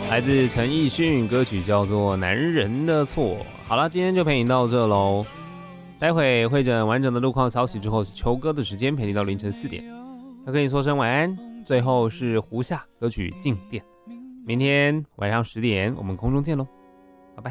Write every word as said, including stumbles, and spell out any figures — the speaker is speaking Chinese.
来自陈奕迅，歌曲叫做《男人的错》。好了，今天就陪你到这喽。待会会诊完整的路况消息之后，是秋歌的时间，陪你到凌晨四点。要跟你说声晚安。最后是胡夏歌曲《静电》。明天晚上十点，我们空中见喽。